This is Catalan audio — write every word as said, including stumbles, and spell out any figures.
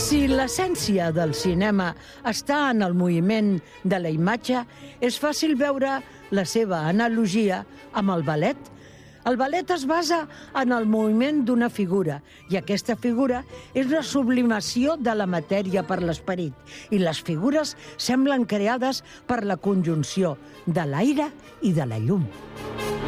Si l'essència del cinema està en el moviment de la imatge, és fàcil veure la seva analogia amb el ballet. El ballet es basa en el moviment d'una figura, i aquesta figura és una sublimació de la matèria per l'esperit, i les figures semblen creades per la conjunció de l'aire i de la llum.